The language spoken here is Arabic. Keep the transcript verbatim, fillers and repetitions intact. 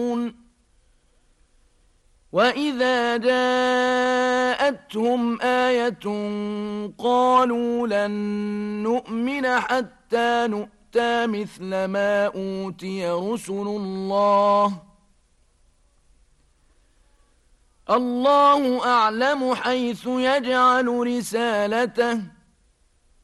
وَإِذَا جَاءَتْهُمْ آيَةٌ قَالُوا لَن نُّؤْمِنَ حَتَّىٰ نُؤْتَىٰ مِثْلَ مَا أُوتِيَ رُسُلُ اللَّهِ ۘ اللَّهُ أَعْلَمُ حَيْثُ يَجْعَلُ رِسَالَتَهُ ۗ